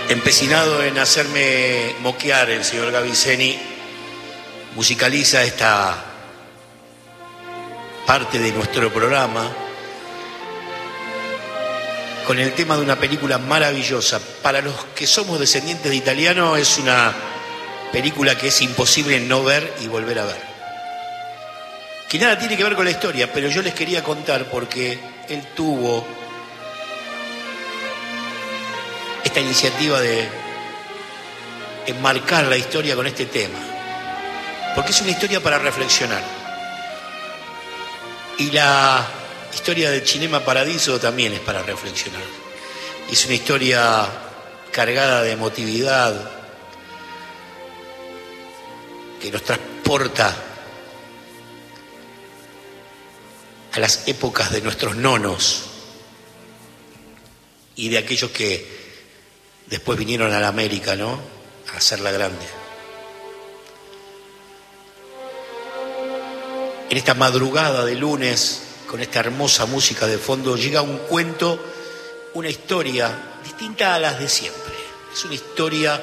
Empecinado en hacerme moquear, el señor Gaviceni musicaliza esta parte de nuestro programa con el tema de una película maravillosa. Para los que somos descendientes de italiano, es una película que es imposible no ver y volver a ver. Que nada tiene que ver con la historia, pero yo les quería contar porque él tuvo esta iniciativa de enmarcar la historia con este tema, porque es una historia para reflexionar. Y la historia de Cinema Paradiso también es para reflexionar. Es una historia cargada de emotividad que nos transporta a las épocas de nuestros nonos y de aquellos que después vinieron a la América, ¿no?, a hacerla grande. En esta madrugada de lunes, con esta hermosa música de fondo, llega un cuento, una historia distinta a las de siempre. Es una historia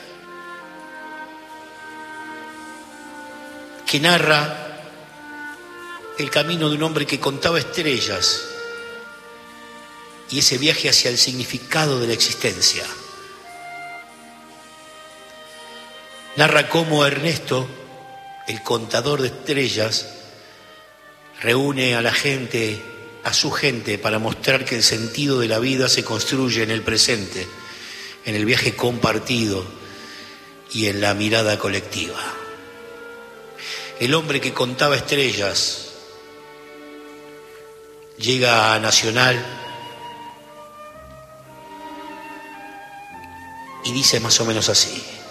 que narra el camino de un hombre que contaba estrellas y ese viaje hacia el significado de la existencia. Narra cómo Ernesto, el contador de estrellas, reúne a la gente, a su gente, para mostrar que el sentido de la vida se construye en el presente, en el viaje compartido y en la mirada colectiva. El hombre que contaba estrellas llega a Nacional y dice más o menos así: